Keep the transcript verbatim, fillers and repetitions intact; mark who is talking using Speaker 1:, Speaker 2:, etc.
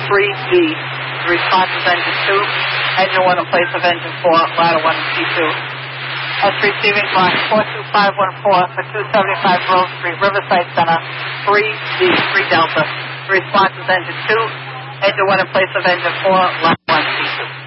Speaker 1: three D. The response is engine two. Engine one in place of engine four, ladder one and T two. That's receiving block four two five one four for two seventy-five Grove Street, Riverside Center, three D, three Delta. The response is engine two. Engine one in place of engine four, ladder